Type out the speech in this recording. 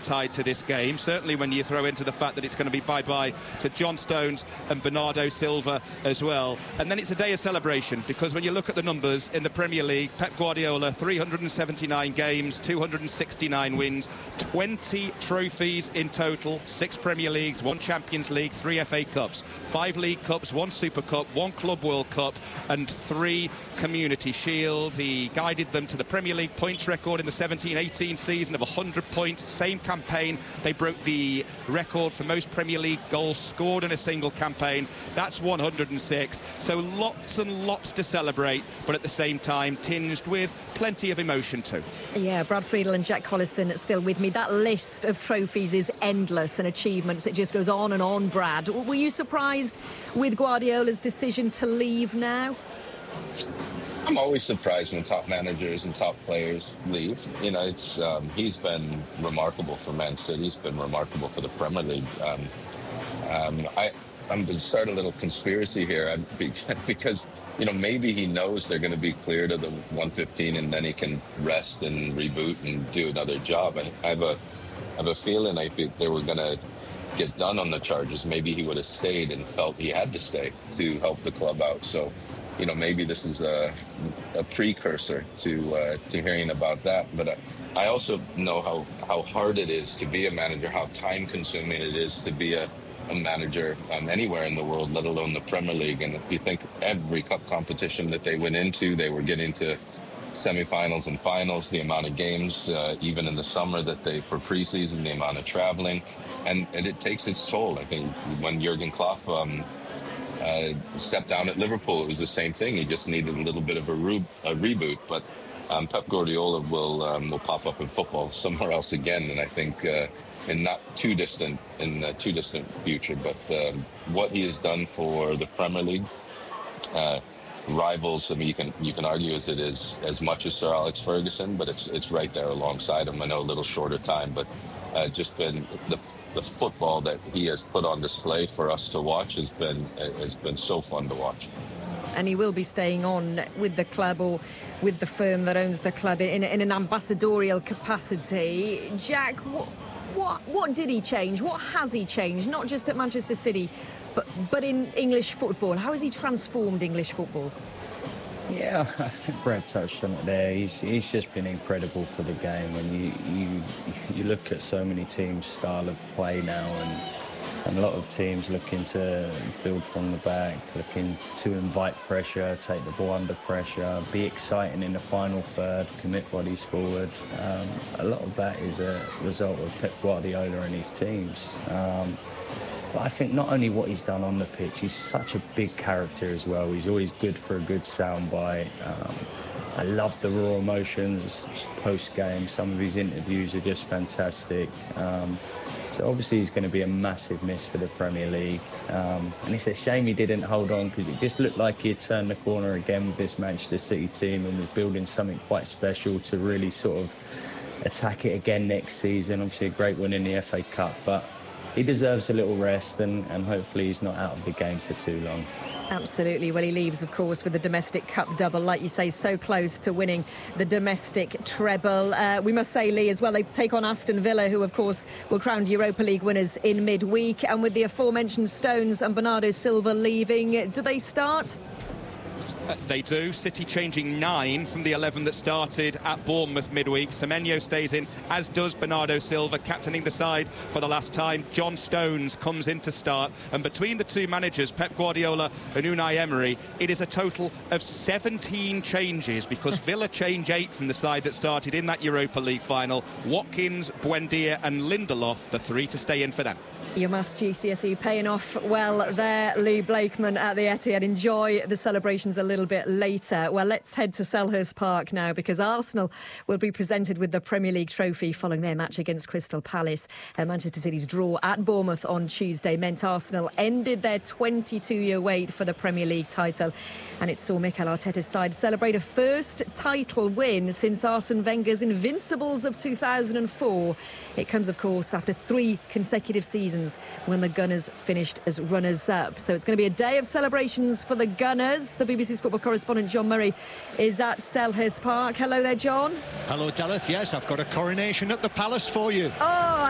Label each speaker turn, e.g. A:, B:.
A: tied to this game, certainly when you throw into the fact that it's going to be bye-bye to John Stones and Bernardo Silva as well. And then it's a day of celebration, because when you look at the numbers in the Premier League, Pep Guardiola, 379 games, 269 wins, 20 trophies in total, 6 Premier Leagues, 1 Champions League, 3 FA Cups, 5 League Cups, 1 Super Cup, 1 Club World Cup and 3 Community Shields. He guided them to the Premier League points record in the 17-18 season of 100 points. Same campaign, they broke the record for most Premier League goals scored in a single campaign. That's 106. So lots and lots to celebrate, but at the same time tinged with plenty of emotion too.
B: Yeah, Brad Friedel and Jack Collison still with me. That list of trophies is endless and achievements. It just goes on and on, Brad. Were you surprised with Guardiola's decision to leave now?
C: I'm always surprised when top managers and top players leave. You know, it's he's been remarkable for Man City. He's been remarkable for the Premier League. I'm going to start a little conspiracy here because, you know, maybe he knows they're going to be clear to the 115 and then he can rest and reboot and do another job. I have a feeling I think they were going to get done on the charges. Maybe he would have stayed and felt he had to stay to help the club out. So, you know, maybe this is a precursor to hearing about that. But I also know how hard it is to be a manager, how time-consuming it is to be a manager anywhere in the world, let alone the Premier League. And if you think every cup competition that they went into, they were getting to semifinals and finals, the amount of games, even in the summer that they, for preseason, the amount of traveling, and it takes its toll. I think when Jurgen Klopp stepped down at Liverpool, it was the same thing. He just needed a little bit of a reboot. But Pep Guardiola will pop up in football somewhere else again, and I think in not too distant future. But what he has done for the Premier League rivals. I mean, you can argue as it is as much as Sir Alex Ferguson, but it's right there alongside him. I know a little shorter time, but just been the football that he has put on display for us to watch has been so fun to watch.
B: And he will be staying on with the club or with the firm that owns the club in an ambassadorial capacity. Jack, what did he change? What has he changed? Not just at Manchester City, but in English football. How has he transformed English football?
D: Yeah, I think Brad touched on it there. He's just been incredible for the game. When you look at so many teams' style of play now, and a lot of teams looking to build from the back, looking to invite pressure, take the ball under pressure, be exciting in the final third, commit bodies forward. A lot of that is a result of Pep Guardiola and his teams. But I think not only what he's done on the pitch, he's such a big character as well. He's always good for a good soundbite. I love the raw emotions post-game. Some of his interviews are just fantastic. So obviously he's going to be a massive miss for the Premier League. And it's a shame he didn't hold on, because it just looked like he had turned the corner again with this Manchester City team and was building something quite special to really sort of attack it again next season. Obviously a great win in the FA Cup, but he deserves a little rest, and hopefully he's not out of the game for too long.
B: Absolutely. Well, he leaves, of course, with the domestic cup double, like you say, so close to winning the domestic treble. We must say, Lee, as well, they take on Aston Villa, who, of course, were crowned Europa League winners in midweek. And with the aforementioned Stones and Bernardo Silva leaving, do they start?
A: They do. City changing 9 from the 11 that started at Bournemouth midweek. Semenyo stays in, as does Bernardo Silva, captaining the side for the last time. John Stones comes in to start. And between the two managers, Pep Guardiola and Unai Emery, it is a total of 17 changes, because Villa change 8 from the side that started in that Europa League final. Watkins, Buendia and Lindelof, the 3 to stay in for them.
B: Your maths GCSE paying off well there, Lee Blakeman at the Etihad. Enjoy the celebrations a little bit later. Well, let's head to Selhurst Park now, because Arsenal will be presented with the Premier League trophy following their match against Crystal Palace. Manchester City's draw at Bournemouth on Tuesday meant Arsenal ended their 22-year wait for the Premier League title, and it saw Mikel Arteta's side celebrate a first title win since Arsene Wenger's Invincibles of 2004. It comes, of course, after 3 consecutive seasons when the Gunners finished as runners-up. So it's going to be a day of celebrations for the Gunners. The BBC's football correspondent John Murray is at Selhurst Park. Hello there, John.
E: Hello, Gareth. Yes, I've got a coronation at the Palace for you.
B: Oh,